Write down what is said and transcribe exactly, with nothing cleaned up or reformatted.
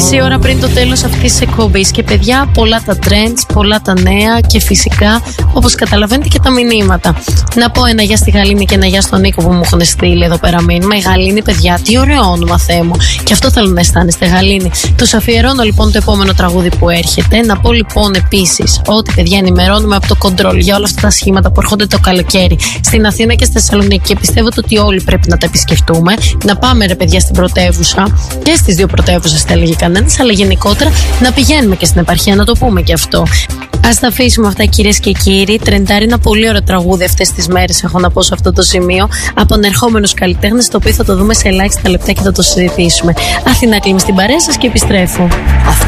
Μισή ώρα πριν το τέλος αυτής της εκπομπής. Και παιδιά, πολλά τα trends, πολλά τα νέα και φυσικά, όπως καταλαβαίνετε, και τα μηνύματα. Να πω ένα γεια στη Γαλήνη και ένα γεια στον Νίκο που μου έχουν στείλει εδώ πέρα μήνυμα. Η Γαλήνη, παιδιά, τι ωραίο όνομα, Θεέ μου. Και αυτό θέλω να αισθάνεστε, Γαλήνη. Τους αφιερώνω λοιπόν το επόμενο τραγούδι που έρχεται. Να πω λοιπόν επίσης ότι, παιδιά, ενημερώνουμε από το Control για όλα αυτά τα σχήματα που έρχονται το καλοκαίρι στην Αθήνα και στη Θεσσαλονίκη. Και πιστεύω ότι όλοι πρέπει να τα επισκεφτούμε. Να πάμε, ρε παιδιά, στην πρωτεύουσα και στις δύο πρωτεύουσες, θα έλεγε κανένας, αλλά γενικότερα να πηγαίνουμε και στην επαρχία, να το πούμε και αυτό. Ας τα αφήσουμε αυτά, κυρίες και κύριοι. Τρεντάρει ένα πολύ ωραίο τραγούδι αυτές τις μέρες, έχω να πω σε αυτό το σημείο, από ανερχόμενους καλλιτέχνες, το οποίο θα το δούμε σε ελάχιστα λεπτά και θα το συζητήσουμε. Αθηνά, κλείνει στην παρέα σας και επιστρέφω.